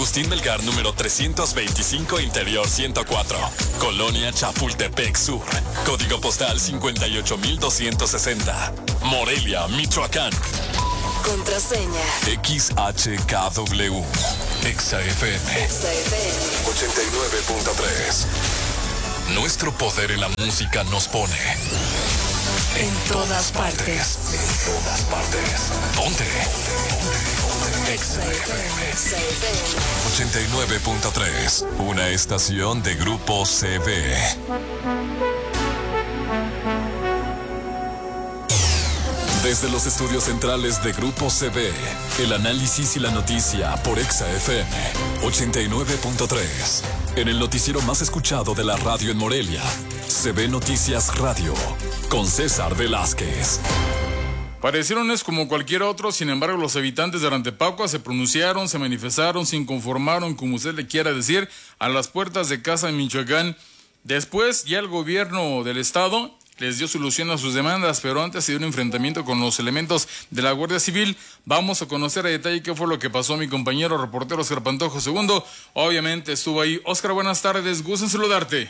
Agustín Melgar, número 325, Interior 104. Colonia Chapultepec Sur. Código postal 58260. Morelia, Michoacán. Contraseña. XHKW. XFM. 89.3. Nuestro poder en la música nos pone en todas partes. En todas partes. Ponte. XFM 89.3. Una estación de Grupo CB. Desde los estudios centrales de Grupo CB, el análisis y la noticia por XFM 89.3. En el noticiero más escuchado de la radio en Morelia, CB Noticias Radio, con César Velázquez. Parecieron como cualquier otro, sin embargo los habitantes de Rantepacua se pronunciaron, se manifestaron, se inconformaron, como usted le quiera decir, a las puertas de casa en Michoacán. Después ya el gobierno del estado les dio solución a sus demandas, pero antes se dio un enfrentamiento con los elementos de la Guardia Civil. Vamos a conocer a detalle qué fue lo que pasó. Mi compañero reportero Oscar Pantojo II, obviamente estuvo ahí. Oscar, buenas tardes, gusto en saludarte.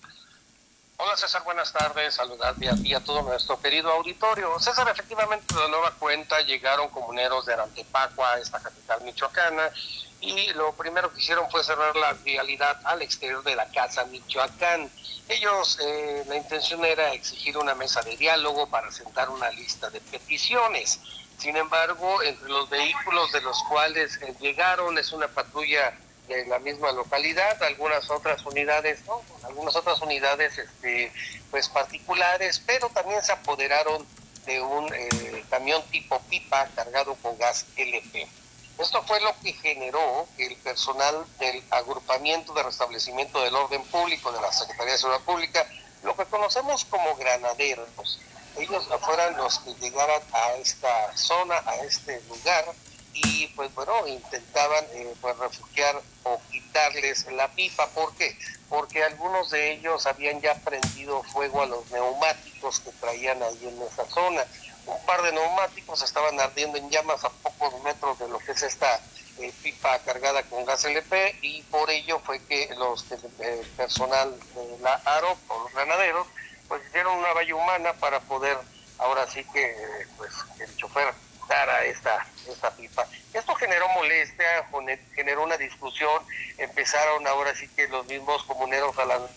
Hola César, buenas tardes, saludarte a ti y a todo nuestro querido auditorio. César, efectivamente de nueva cuenta llegaron comuneros de Rantepacua, esta capital michoacana, y lo primero que hicieron fue cerrar la vialidad al exterior de la Casa Michoacán. Ellos, la intención era exigir una mesa de diálogo para sentar una lista de peticiones. Sin embargo, entre los vehículos de los cuales llegaron es una patrulla de la misma localidad, algunas otras unidades, ¿no? Algunas otras unidades pues particulares, pero también se apoderaron de un camión tipo pipa cargado con gas LP. Esto fue lo que generó que el personal del Agrupamiento de Restablecimiento del Orden Público de la Secretaría de Seguridad Pública, lo que conocemos como granaderos, ellos fueran los que llegaran a esta zona, a este lugar, y pues bueno, intentaban pues refugiar o quitarles la pipa. ¿Por qué? Porque algunos de ellos habían ya prendido fuego a los neumáticos que traían ahí en esa zona. Un par de neumáticos estaban ardiendo en llamas a pocos metros de lo que es esta pipa cargada con gas LP, y por ello fue que los personal de la ARO, o los granaderos, pues hicieron una valla humana para poder, ahora sí que pues el chofer a esta pipa. Esto generó molestia, generó una discusión, empezaron ahora sí que los mismos comuneros a lanzar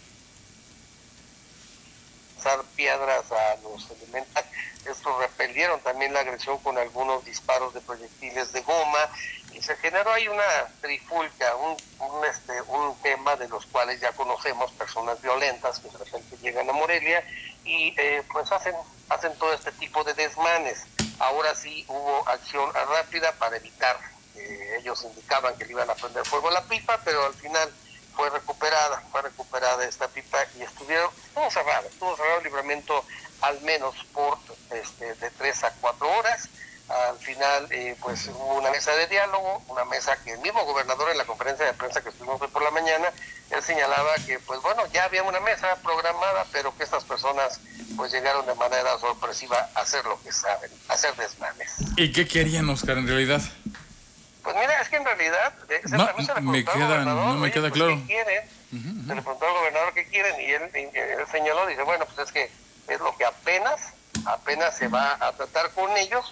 piedras a los elementos. Estos repelieron también la agresión con algunos disparos de proyectiles de goma, y se generó ahí una trifulca, un tema de los cuales ya conocemos, personas violentas que de repente llegan a Morelia y pues hacen todo este tipo de desmanes. Ahora sí hubo acción rápida para evitar, ellos indicaban que le iban a prender fuego a la pipa, pero al final fue recuperada esta pipa y estuvo cerrado el libramiento al menos por de 3 a 4 horas. Al final pues hubo una mesa de diálogo, una mesa que el mismo gobernador en la conferencia de prensa que estuvimos hoy por la mañana, él señalaba que pues bueno, ya había una mesa programada, pero que estas personas pues llegaron de manera sorpresiva a hacer lo que saben, hacer desmanes. ¿Y qué querían, Oscar, en realidad? Pues mira, es que en realidad no me queda claro. ¿Qué quieren? Se le preguntó al gobernador qué quieren, y él señaló, dice, bueno, pues es que es lo que apenas se va a tratar con ellos,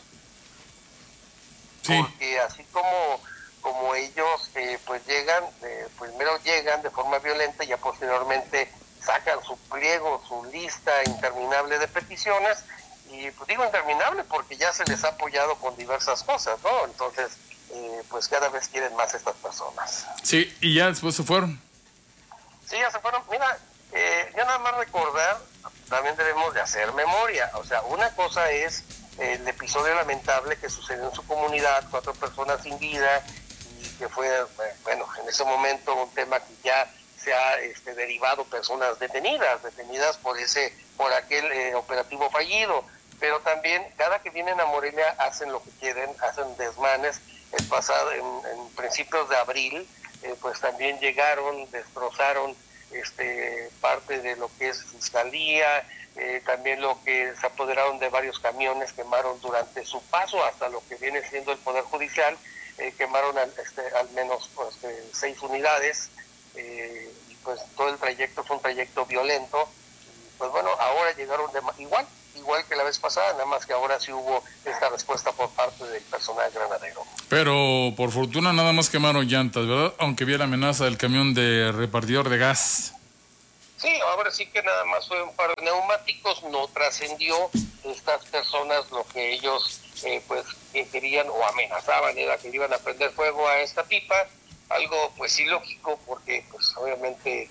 sí. Porque así como ellos pues llegan, primero llegan de forma violenta y ya posteriormente sacan su pliego, su lista interminable de peticiones, y pues digo interminable porque ya se les ha apoyado con diversas cosas, ¿no? Entonces pues cada vez quieren más estas personas. Sí, y ya después se fueron. Sí, ya se fueron. Mira, ya nada más recordar, también debemos de hacer memoria. O sea, una cosa es el episodio lamentable que sucedió en su comunidad, 4 personas sin vida, y que fue, bueno, en ese momento un tema que ya se ha derivado personas detenidas por aquel operativo fallido. Pero también, cada que vienen a Morelia hacen lo que quieren, hacen desmanes. El pasado, en principios de abril, pues también llegaron, destrozaron parte de lo que es fiscalía, también lo que se apoderaron de varios camiones, quemaron durante su paso hasta lo que viene siendo el Poder Judicial, quemaron al menos 6 unidades, y pues todo el trayecto fue un trayecto violento. Y pues bueno, ahora llegaron igual que la vez pasada, nada más que ahora sí hubo esta respuesta por parte del personal granadero. Pero por fortuna nada más quemaron llantas, ¿verdad? Aunque había la amenaza del camión de repartidor de gas. Sí, ahora sí que nada más fue un par de neumáticos, no trascendió. Estas personas lo que ellos que querían o amenazaban era que iban a prender fuego a esta pipa, algo pues ilógico, porque pues obviamente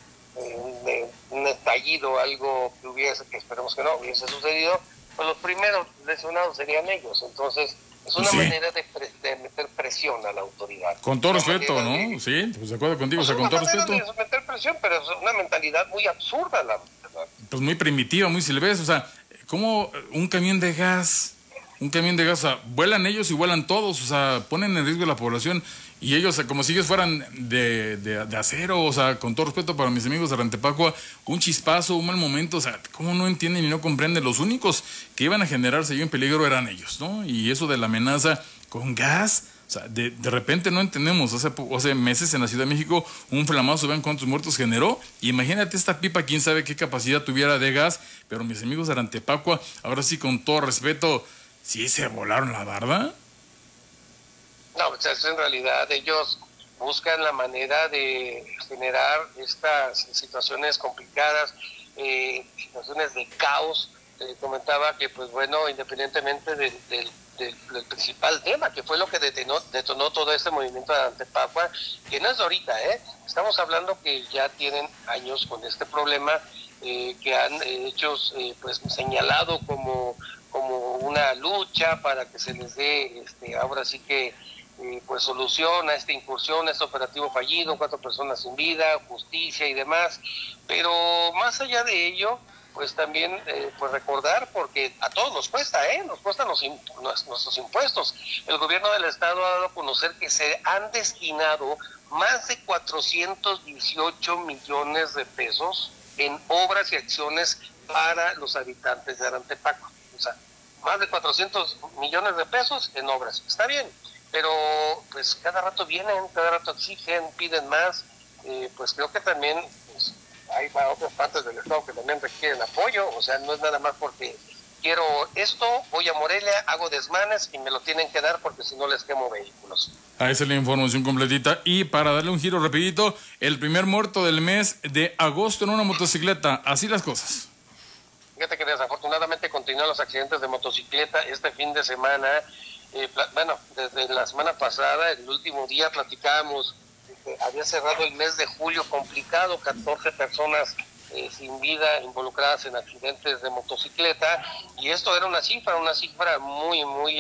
un estallido, algo que esperemos que no hubiese sucedido, pues los primeros lesionados serían ellos. Entonces es una manera de meter presión a la autoridad. Con todo respeto, ¿no? Sí, pues de acuerdo contigo, pues o sea, con todo respeto. De meter presión, pero es una mentalidad muy absurda, la verdad. Pues muy primitiva, muy silvestre, o sea, ¿cómo un camión de gas, o sea, vuelan ellos y vuelan todos, o sea, ponen en riesgo a la población, y ellos, como si ellos fueran de acero, o sea, con todo respeto para mis amigos de Rantepacua, un chispazo, un mal momento, o sea, ¿cómo no entienden y no comprenden? Los únicos que iban a generarse en peligro eran ellos, ¿no? Y eso de la amenaza con gas, o sea, de repente no entendemos. Hace meses en la Ciudad de México un flamazo, vean cuántos muertos generó. Y imagínate esta pipa, quién sabe qué capacidad tuviera de gas. Pero mis amigos de Rantepacua, ahora sí con todo respeto, ¿sí se volaron la barda? No, pues en realidad ellos buscan la manera de generar estas situaciones complicadas, situaciones de caos. Comentaba que, pues bueno, independientemente del principal tema, que fue lo que detonó todo este movimiento de Rantepacua, que no es de ahorita, estamos hablando que ya tienen años con este problema, que han pues señalado como una lucha para que se les dé ahora sí que pues solución a esta incursión, a este operativo fallido, 4 personas sin vida, justicia y demás. Pero más allá de ello, pues también pues recordar, porque a todos nos cuestan nuestros impuestos. El gobierno del estado ha dado a conocer que se han destinado más de 418 millones de pesos en obras y acciones para los habitantes de Rantepacua. O sea, más de 400 millones de pesos en obras. Está bien, pero pues cada rato vienen, cada rato exigen, piden más. Pues creo que también pues, hay otras partes del estado que también requieren apoyo. O sea, no es nada más porque quiero esto, voy a Morelia, hago desmanes y me lo tienen que dar porque si no les quemo vehículos. Esa es la información completita. Y para darle un giro rapidito, el primer muerto del mes de agosto en una motocicleta. Así las cosas. Fíjate que desafortunadamente continúan los accidentes de motocicleta este fin de semana. Bueno, desde la semana pasada, el último día platicábamos que había cerrado el mes de julio complicado, 14 personas sin vida involucradas en accidentes de motocicleta, y esto era una cifra muy, muy,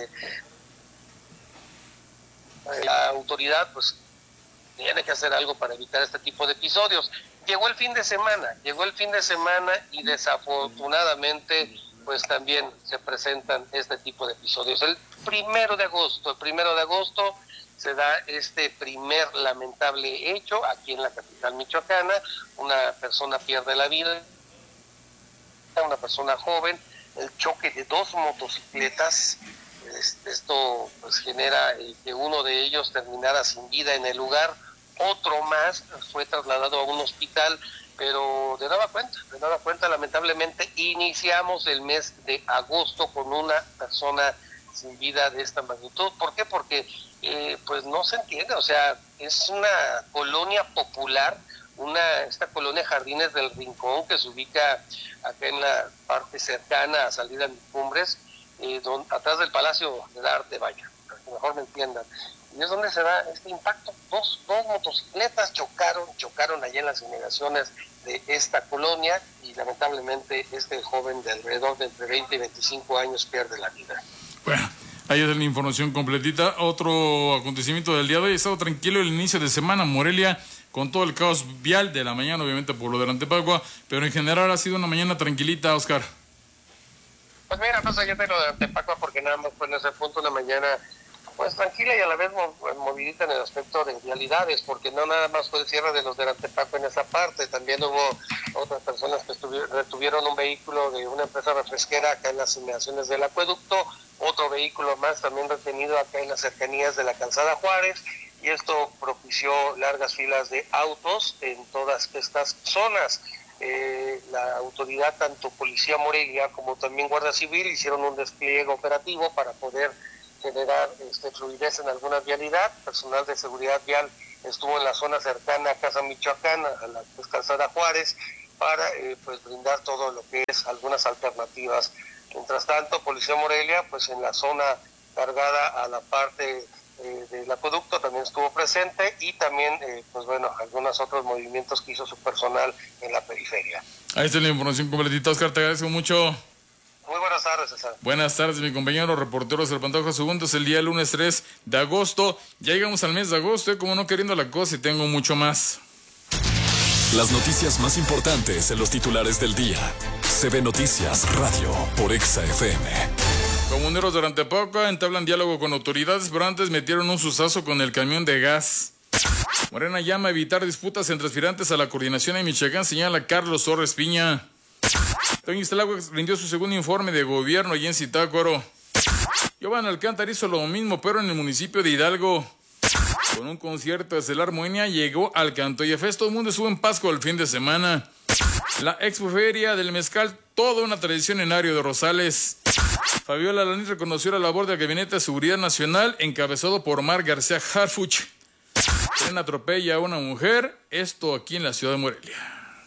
la autoridad pues tiene que hacer algo para evitar este tipo de episodios. Llegó el fin de semana y desafortunadamente pues también se presentan este tipo de episodios. El primero de agosto se da este primer lamentable hecho aquí en la capital michoacana. Una persona pierde la vida, una persona joven, el choque de 2 motocicletas. Esto pues genera que uno de ellos terminara sin vida en el lugar. Otro más fue trasladado a un hospital, pero de nueva cuenta, lamentablemente, iniciamos el mes de agosto con una persona sin vida de esta magnitud. ¿Por qué? Porque pues no se entiende, o sea, es una colonia popular, esta colonia Jardines del Rincón, que se ubica acá en la parte cercana a salida de Cumbres, atrás del Palacio del Arte, vaya, para que mejor me entiendan. Y es donde se da este impacto. Dos motocicletas chocaron allá en las inmediaciones de esta colonia, y lamentablemente este joven de alrededor de entre 20 y 25 años pierde la vida. Bueno, ahí es la información completita. Otro acontecimiento del día de hoy: ha estado tranquilo el inicio de semana Morelia, con todo el caos vial de la mañana, obviamente por lo de Rantepacua, pero en general ha sido una mañana tranquilita, Oscar. Pues mira, más allá de lo de Rantepacua, porque nada más fue en ese punto una mañana pues tranquila y a la vez movidita en el aspecto de vialidades, porque no nada más fue el cierre de los de Rantepacua en esa parte, también hubo otras personas que retuvieron un vehículo de una empresa refresquera acá en las inmediaciones del acueducto, otro vehículo más también detenido acá en las cercanías de la Calzada Juárez, y esto propició largas filas de autos en todas estas zonas. La autoridad, tanto Policía Morelia como también Guardia Civil, hicieron un despliegue operativo para poder generar fluidez en alguna vialidad. Personal de seguridad vial estuvo en la zona cercana a Casa Michoacán, a la Calzada Juárez, para brindar todo lo que es algunas alternativas. Mientras tanto, Policía Morelia, pues en la zona cargada a la parte del acueducto también estuvo presente, y también, algunos otros movimientos que hizo su personal en la periferia. Ahí está la información completita, Oscar, te agradezco mucho. Muy buenas tardes, César. Buenas tardes, mi compañero reportero César Pantoja. Segundos, el día lunes 3 de agosto. Ya llegamos al mes de agosto, como no queriendo la cosa, y tengo mucho más. Las noticias más importantes en los titulares del día. CB Noticias Radio por Exa FM. Comuneros de Antepacua entablan diálogo con autoridades, pero antes metieron un sustazo con el camión de gas. Morena llama a evitar disputas entre aspirantes a la coordinación en Michoacán, señala Carlos Torres Piña. Toño Istelagua rindió su segundo informe de gobierno allí en Zitácuaro. Giovanni Alcántara hizo lo mismo, pero en el municipio de Hidalgo. Con un concierto de Estelar Moenia llegó al Cantoya Fest. Todo el mundo estuvo en Pascua el fin de semana. La expoferia del mezcal, toda una tradición en Ario de Rosales. Fabiola Lanís reconoció la labor del Gabinete de Seguridad Nacional encabezado por Mar García Harfuch. Tren atropella a una mujer, esto aquí en la ciudad de Morelia.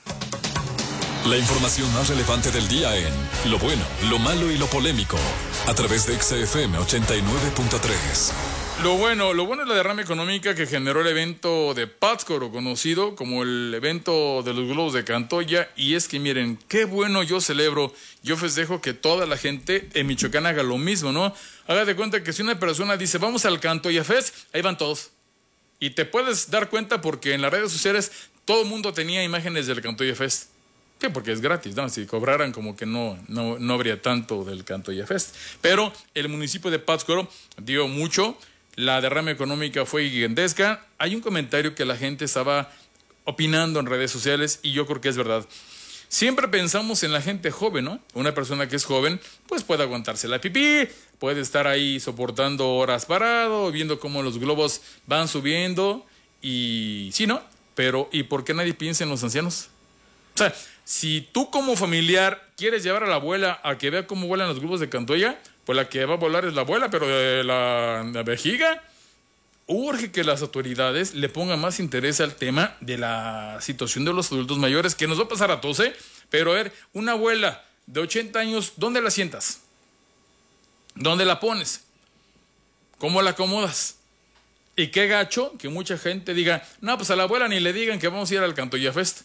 La información más relevante del día en lo bueno, lo malo y lo polémico, a través de Exa FM 89.3. Lo bueno es la derrama económica que generó el evento de Pátzcuaro, conocido como el evento de los globos de Cantoya. Y es que miren, qué bueno, yo celebro, yo festejo que toda la gente en Michoacán haga lo mismo, ¿no? Haga de cuenta que si una persona dice, vamos al Cantoya Fest, ahí van todos. Y te puedes dar cuenta porque en las redes sociales todo el mundo tenía imágenes del Cantoya Fest. ¿Qué? Porque es gratis, ¿no? Si cobraran como que no habría tanto del Cantoya Fest. Pero el municipio de Pátzcuaro dio mucho. La derrama económica fue gigantesca. Hay un comentario que la gente estaba opinando en redes sociales y yo creo que es verdad. Siempre pensamos en la gente joven, ¿no? Una persona que es joven, pues puede aguantarse la pipí, puede estar ahí soportando horas parado, viendo cómo los globos van subiendo y sí, ¿no? Pero ¿y por qué nadie piensa en los ancianos? O sea, si tú como familiar quieres llevar a la abuela a que vea cómo vuelan los globos de Cantoya, pues la que va a volar es la abuela, pero de la vejiga. Urge que las autoridades le pongan más interés al tema de la situación de los adultos mayores, que nos va a pasar a todos, ¿eh? Pero a ver, una abuela de 80 años, ¿dónde la sientas? ¿Dónde la pones? ¿Cómo la acomodas? Y qué gacho que mucha gente diga, no, pues a la abuela ni le digan que vamos a ir al Cantoya Fest.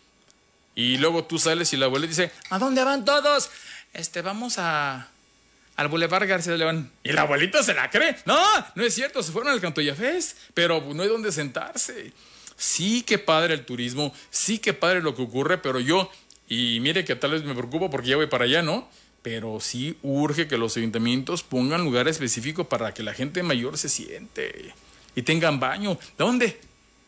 Y luego tú sales y la abuela dice, ¿a dónde van todos? Vamos al Boulevard García de León. Y la abuelita se la cree. No es cierto, se fueron al Cantoya Fest, pero no hay dónde sentarse. Sí que padre el turismo, sí que padre lo que ocurre, pero yo, y mire que tal vez me preocupo porque ya voy para allá, ¿no? Pero sí urge que los ayuntamientos pongan lugar específico para que la gente mayor se siente y tengan baño. ¿Dónde?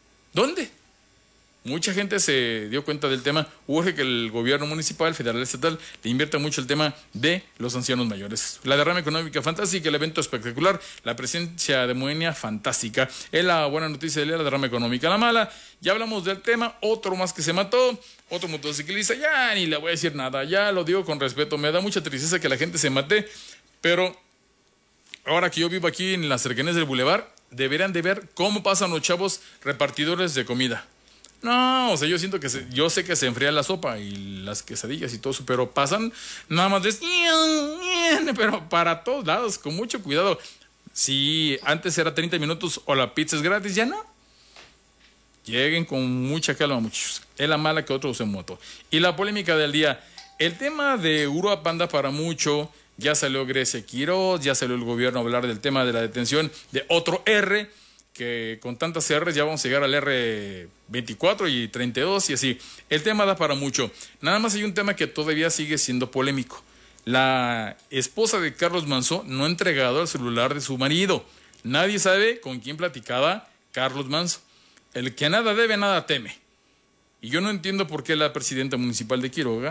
Mucha gente se dio cuenta del tema. Urge que el gobierno municipal, federal, estatal le invierta mucho el tema de los ancianos mayores. La derrama económica fantástica, el evento espectacular, la presencia de Moenia fantástica. Es la buena noticia de la derrama económica. La mala, ya hablamos del tema, otro más que se mató, otro motociclista, ya ni le voy a decir nada, ya lo digo con respeto, me da mucha tristeza que la gente se mate, pero ahora que yo vivo aquí en las cercanías del Boulevard, deberían de ver cómo pasan los chavos repartidores de comida. No, o sea, yo siento que yo sé que se enfría la sopa y las quesadillas y todo eso, pero pasan nada más pero para todos lados, con mucho cuidado. Si antes era 30 minutos o la pizza es gratis, ya no. Lleguen con mucha calma, muchachos. Es la mala que otros usen moto. Y la polémica del día, el tema de Uruapan da para mucho. Ya salió Grecia Quiroz, ya salió el gobierno a hablar del tema de la detención de otro R, que con tantas R's ya vamos a llegar al R24 y 32 y así. El tema da para mucho. Nada más hay un tema que todavía sigue siendo polémico. La esposa de Carlos Manzo no ha entregado el celular de su marido. Nadie sabe con quién platicaba Carlos Manzo. El que nada debe, nada teme. Y yo no entiendo por qué la presidenta municipal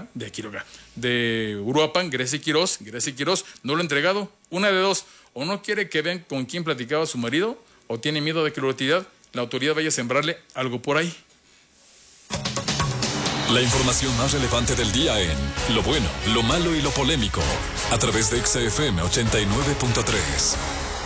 de Uruapan, Grecia Quirós, no lo ha entregado. Una de dos, o no quiere que vean con quién platicaba su marido, o tiene miedo de que la autoridad vaya a sembrarle algo por ahí. La información más relevante del día en Lo Bueno, Lo Malo y Lo Polémico, a través de XFM 89.3.